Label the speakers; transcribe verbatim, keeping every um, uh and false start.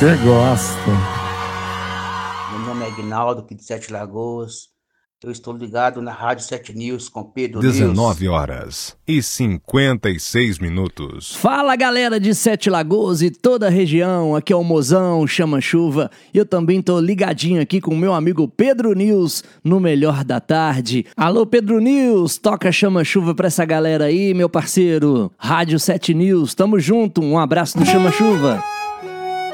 Speaker 1: Você gosta.
Speaker 2: Meu nome é Aguinaldo, aqui de Sete Lagoas. Eu estou ligado na Rádio Sete News com Pedro
Speaker 3: dezenove horas e cinquenta e seis minutos.
Speaker 4: Fala, galera de Sete Lagoas e toda a região, aqui é o Mozão, Chama-Chuva. Eu também tô ligadinho aqui com o meu amigo Pedro News no Melhor da Tarde. Alô, Pedro News, toca Chama-Chuva pra essa galera aí, meu parceiro. Rádio Sete News, tamo junto, um abraço do Chama-Chuva.